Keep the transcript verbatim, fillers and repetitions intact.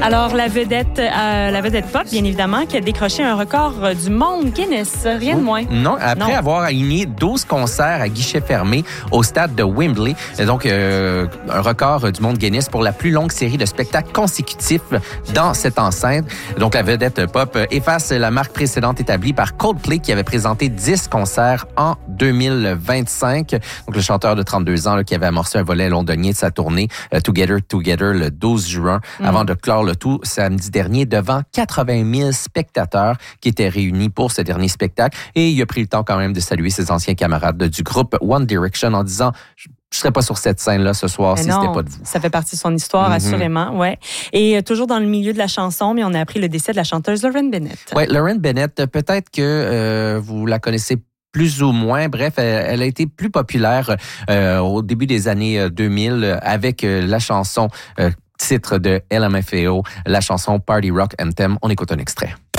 Alors, la vedette, euh, la vedette pop, bien évidemment, qui a décroché un record du monde Guinness, rien de moins. Non, après non. avoir aligné douze concerts à guichet fermé au stade de Wembley, donc euh, un record du monde Guinness pour la plus longue série de spectacles consécutifs dans cette enceinte. Donc, la vedette pop efface la marque précédente établie par Coldplay qui avait présenté dix concerts en deux mille vingt-cinq. Donc, le chanteur de trente-deux ans là, qui avait amorcé un volet londonien de sa tournée uh, Together Together le douze juin mm. avant de clore le tout samedi dernier devant quatre-vingt mille spectateurs qui étaient réunis pour ce dernier spectacle. Et il a pris le temps quand même de saluer ses anciens camarades du groupe One Direction en disant « Je ne serais pas sur cette scène-là ce soir mais si non, c'était pas de vous. » Ça fait partie de son histoire, mm-hmm. assurément, ouais. Et euh, toujours dans le milieu de la chanson, mais on a appris le décès de la chanteuse Lauren Bennett. Oui, Lauren Bennett, peut-être que euh, vous la connaissez plus ou moins. Bref, elle, elle a été plus populaire euh, au début des années deux mille avec euh, la chanson euh, titre de L M F A O, la chanson Party Rock Anthem. On écoute un extrait.